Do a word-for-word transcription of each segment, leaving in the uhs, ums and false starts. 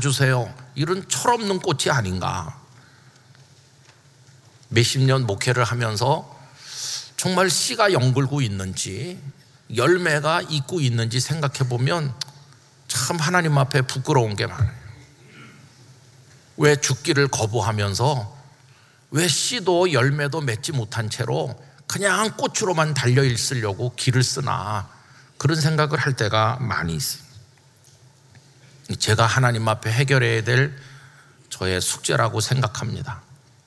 받아주세요, 이런 철없는 꽃이 아닌가. 몇십 년 목회를 하면서 정말 씨가 연글고 있는지 열매가 있고 있는지 생각해 보면 참 하나님 앞에 부끄러운 게 많아요. 왜 죽기를 거부하면서 왜 씨도 열매도 맺지 못한 채로 그냥 꽃으로만 달려 있으려고 길을 쓰나, 그런 생각을 할 때가 많이 있어요. 제가 하나님 앞에 해결해야 될 저의 숙제라고 생각합니다.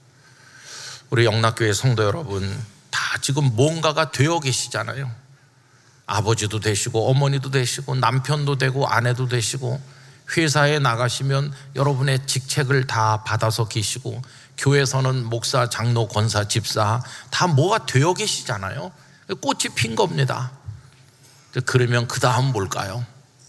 우리 영락교회 성도 여러분, 다 지금 뭔가가 되어 계시잖아요. 아버지도 되시고 어머니도 되시고 남편도 되고 아내도 되시고, 회사에 나가시면 여러분의 직책을 다 받아서 계시고, 교회에서는 목사, 장로, 권사, 집사 다 뭐가 되어 계시잖아요. 꽃이 핀 겁니다. 그러면 그 다음 뭘까요?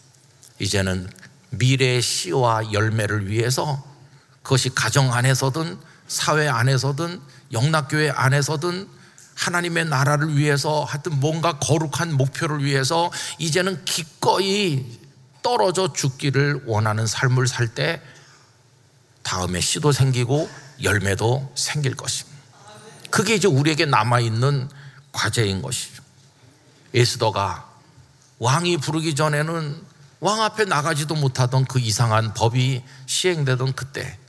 이제는 미래의 씨와 열매를 위해서, 그것이 가정 안에서든 사회 안에서든 영락교회 안에서든 하나님의 나라를 위해서, 하여튼 뭔가 거룩한 목표를 위해서 이제는 기꺼이 떨어져 죽기를 원하는 삶을 살 때 다음에 씨도 생기고 열매도 생길 것입니다. 그게 이제 우리에게 남아있는 과제인 것이죠. 에스더가 왕이 부르기 전에는 왕 앞에 나가지도 못하던 그 이상한 법이 시행되던 그때,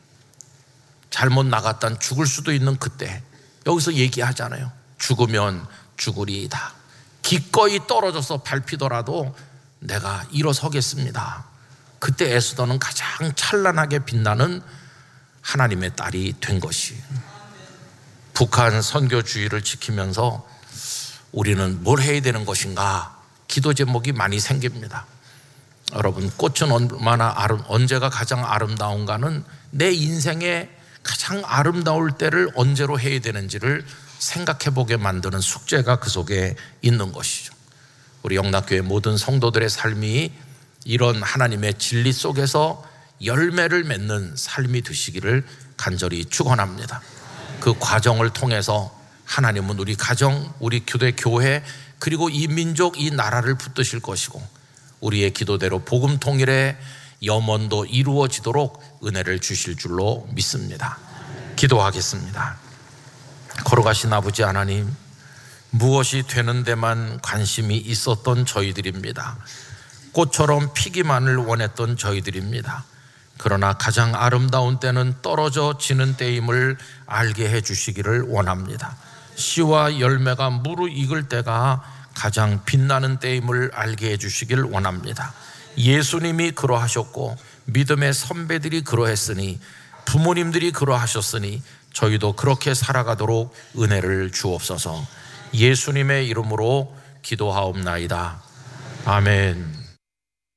잘못 나갔단 죽을 수도 있는 그때, 여기서 얘기하잖아요. 죽으면 죽으리이다. 기꺼이 떨어져서 밟히더라도 내가 일어서겠습니다. 그때 에스더는 가장 찬란하게 빛나는 하나님의 딸이 된 것이. 북한 선교주의를 지키면서 우리는 뭘 해야 되는 것인가, 기도 제목이 많이 생깁니다. 여러분, 꽃은 얼마나 아름, 언제가 가장 아름다운가는 내 인생의 가장 아름다울 때를 언제로 해야 되는지를 생각해 보게 만드는 숙제가 그 속에 있는 것이죠. 우리 영락교회 모든 성도들의 삶이 이런 하나님의 진리 속에서 열매를 맺는 삶이 되시기를 간절히 축원합니다. 그 과정을 통해서 하나님은 우리 가정, 우리 교대 교회, 그리고 이 민족, 이 나라를 붙드실 것이고, 우리의 기도대로 복음 통일의 염원도 이루어지도록 은혜를 주실 줄로 믿습니다. 기도하겠습니다. 걸어가신 아버지 하나님, 무엇이 되는 데만 관심이 있었던 저희들입니다. 꽃처럼 피기만을 원했던 저희들입니다. 그러나 가장 아름다운 때는 떨어져 지는 때임을 알게 해주시기를 원합니다. 씨와 열매가 무르익을 때가 가장 빛나는 때임을 알게 해주시길 원합니다. 예수님이 그러하셨고 믿음의 선배들이 그러했으니, 부모님들이 그러하셨으니 저희도 그렇게 살아가도록 은혜를 주옵소서. 예수님의 이름으로 기도하옵나이다. 아멘.